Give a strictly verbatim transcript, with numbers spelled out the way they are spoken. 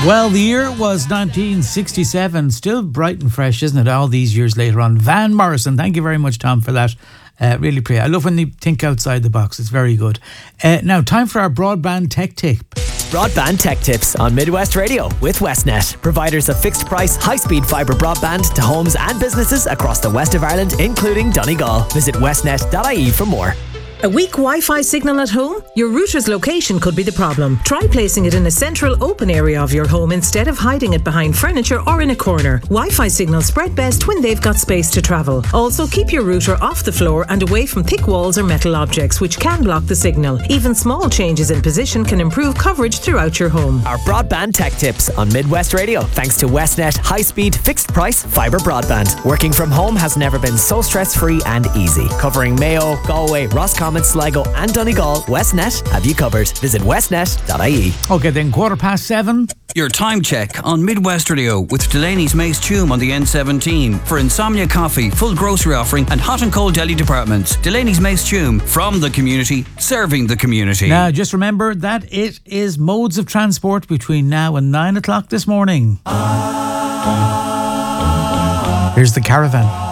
Well, the year was nineteen sixty-seven, still bright and fresh, isn't it? All these years later on. Van Morrison, thank you very much, Tom, for that. Uh, really pray. I love when you think outside the box. It's very good. Uh, now, time for our broadband tech tip. Broadband Tech Tips on Midwest Radio with Westnet, providers of fixed price, high speed fibre broadband to homes and businesses across the west of Ireland, including Donegal. Visit westnet dot I E for more. A weak Wi-Fi signal at home? Your router's location could be the problem. Try placing it in a central open area of your home instead of hiding it behind furniture or in a corner. Wi-Fi signals spread best when they've got space to travel. Also, keep your router off the floor and away from thick walls or metal objects, which can block the signal. Even small changes in position can improve coverage throughout your home. Our Broadband Tech Tips on Midwest Radio, thanks to Westnet high-speed, fixed-price fibre broadband. Working from home has never been so stress-free and easy. Covering Mayo, Galway, Roscommon, Sligo and Donegal, Westnet have you covered. Visit westnet dot I E. Okay, then quarter past seven. Your time check on Midwest Radio with Delaney's Mace Tume on the N seventeen. For Insomnia Coffee, full grocery offering and hot and cold deli departments. Delaney's Mace Tume, from the community, serving the community. Now, just remember that it is modes of transport between now and nine o'clock this morning. Here's the Caravan.